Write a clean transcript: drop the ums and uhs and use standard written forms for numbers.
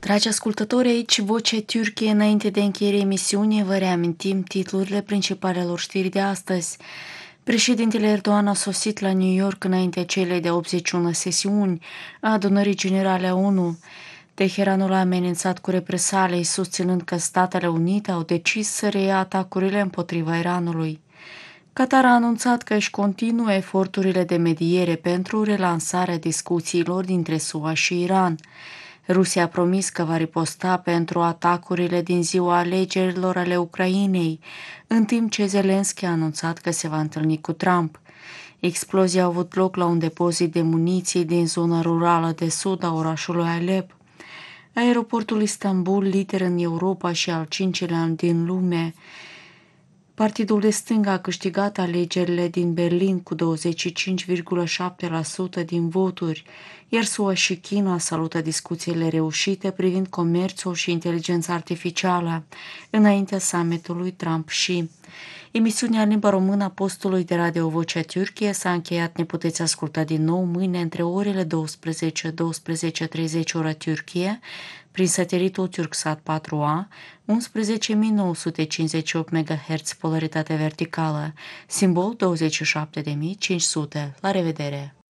Dragi ascultători, aici Vocea Turciei. Înainte de încheierea emisiunii, vă reamintim titlurile principalelor știri de astăzi. Președintele Erdogan a sosit la New York înaintea celei de 81 sesiuni a Adunării Generale a ONU. Teheranul a amenințat cu represalii, susținând că Statele Unite au decis să reia atacurile împotriva Iranului. Qatar a anunțat că își continuă eforturile de mediere pentru relansarea discuțiilor dintre SUA și Iran. Rusia a promis că va riposta pentru atacurile din ziua alegerilor ale Ucrainei, în timp ce Zelensky a anunțat că se va întâlni cu Trump. Explozia a avut loc la un depozit de muniții din zona rurală de sud a orașului Alep. Aeroportul Istanbul, lider în Europa și al cincilea din lume, Partidul de stânga a câștigat alegerile din Berlin cu 25,7% din voturi, iar SUA și China salută discuțiile reușite privind comerțul și inteligența artificială înaintea summitului Trump-Xi. Emisiunea în limba română a postului de radio Vocea Turciei s-a încheiat. Ne puteți asculta din nou mâine între orele 12-12:30 ora Turcie, prin satelitul Turksat 4A, 11.958 MHz polaritate verticală, simbol 27.500. La revedere!